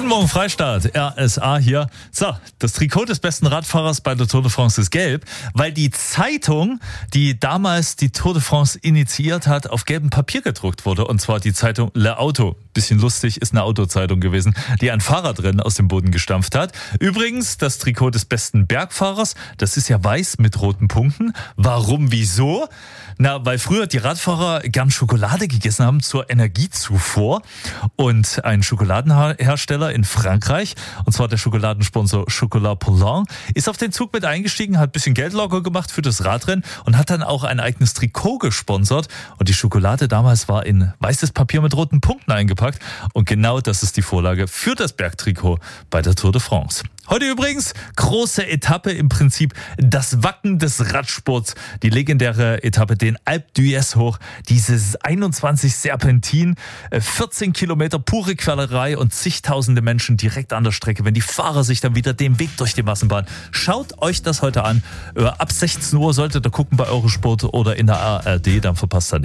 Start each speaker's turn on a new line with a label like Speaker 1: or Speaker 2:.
Speaker 1: Guten Morgen, Freistaat. RSA hier. So, das Trikot des besten Radfahrers bei der Tour de France ist gelb, weil die Zeitung, die damals die Tour de France initiiert hat, auf gelbem Papier gedruckt wurde. Und zwar die Zeitung Le Auto. Bisschen lustig, ist eine Autozeitung gewesen, die ein Fahrradrennen aus dem Boden gestampft hat. Übrigens, das Trikot des besten Bergfahrers, das ist ja weiß mit roten Punkten. Warum, wieso? Na, weil früher die Radfahrer gern Schokolade gegessen haben zur Energiezufuhr. Und ein Schokoladenhersteller in Frankreich, und zwar der Schokoladensponsor Chocolat Poulain, ist auf den Zug mit eingestiegen, hat ein bisschen Geld locker gemacht für das Radrennen und hat dann auch ein eigenes Trikot gesponsert. Und die Schokolade damals war in weißes Papier mit roten Punkten eingepackt. Und genau das ist die Vorlage für das Bergtrikot bei der Tour de France. Heute übrigens große Etappe, im Prinzip das Wacken des Radsports. Die legendäre Etappe, den Alpe d'Huez hoch, dieses 21 Serpentin, 14 Kilometer pure Quälerei und zigtausende Menschen direkt an der Strecke, wenn die Fahrer sich dann wieder den Weg durch die Massenbahn. Schaut euch das heute an. Ab 16 Uhr solltet ihr gucken bei Eurosport oder in der ARD, dann verpasst ihr nichts.